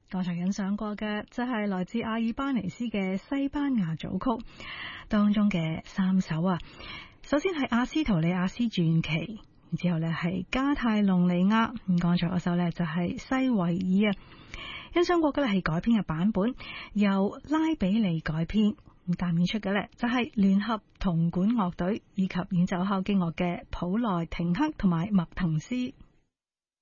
剛才欣賞過嘅就係來自阿爾巴尼斯嘅西班牙組曲當中嘅3首啊。首先係阿斯圖里亞斯傳奇，之後呢係加泰隆尼亞，咁剛才嗰首呢就係西維爾啊。欣賞過嘅呢係改編嘅版本，由拉比利改編，咁但演出嘅呢就係聯合銅管樂隊以及演奏敲擊樂嘅普萊廷克同埋麥滕斯。